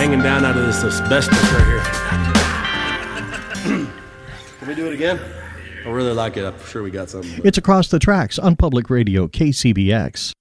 hanging down out of this asbestos right here. Can we do it again? I really like it. I'm sure we got something. It's Across the Tracks on Public Radio KCBX.